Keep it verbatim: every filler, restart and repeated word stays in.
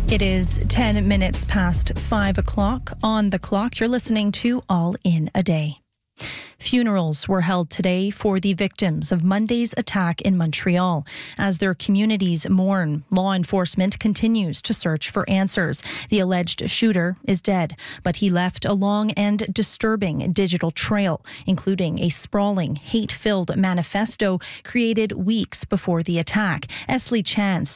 It is ten minutes past five o'clock on the clock. You're listening to All in a Day. Funerals were held today for the victims of Monday's attack in Montreal. As their communities mourn, law enforcement continues to search for answers. The alleged shooter is dead, but he left a long and disturbing digital trail, including a sprawling, hate-filled manifesto created weeks before the attack. Esley Chan